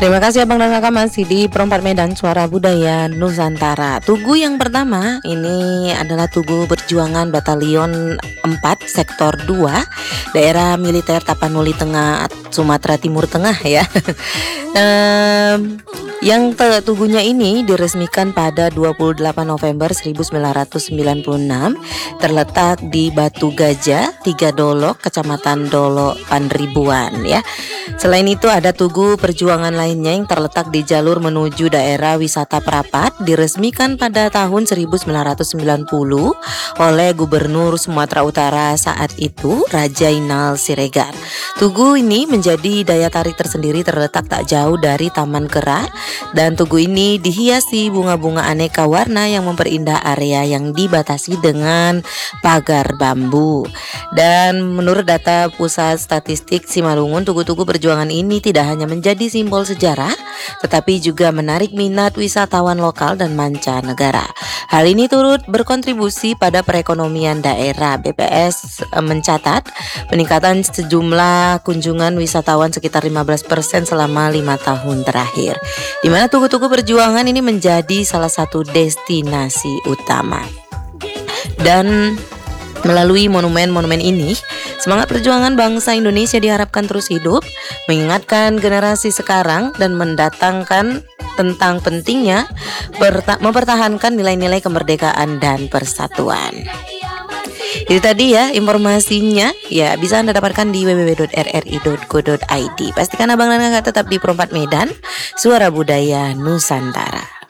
Terima kasih Abang dan Kakak masih di Perempat Medan Suara Budaya Nusantara. Tugu yang pertama ini adalah Tugu Perjuangan Batalion 4 Sektor 2 Daerah Militer Tapanuli Tengah Sumatera Timur Tengah ya. Tugunya ini diresmikan pada 28 November 1996, terletak di Batu Gajah, 3 Dolok, Kecamatan Dolok Panribuan ya. Selain itu ada Tugu Perjuangan lainnya yang terletak di jalur menuju daerah wisata Prapat, diresmikan pada tahun 1990 oleh Gubernur Sumatera Utara saat itu, Raja Inal Siregar. Tugu ini menjadi daya tarik tersendiri, terletak tak jauh dari Taman Kera, dan tugu ini dihiasi bunga-bunga aneka warna yang memperindah area yang dibatasi dengan pagar bambu. Dan menurut data Pusat Statistik Simalungun, tugu-tugu perjuangan ini tidak hanya menjadi simbol sejarah, tetapi juga menarik minat wisatawan lokal dan mancanegara. Hal ini turut berkontribusi pada perekonomian daerah. BPS mencatat peningkatan sejumlah kunjungan wisatawan sekitar 15% selama 5 tahun terakhir, di mana tugu-tugu perjuangan ini menjadi salah satu destinasi utama. Dan melalui monumen-monumen ini, semangat perjuangan bangsa Indonesia diharapkan terus hidup, mengingatkan generasi sekarang dan mendatangkan tentang pentingnya mempertahankan nilai-nilai kemerdekaan dan persatuan. Itu tadi ya informasinya, ya bisa Anda dapatkan di www.rri.go.id. Pastikan Abang dan Kakak tetap di Perempat Medan, Suara Budaya Nusantara.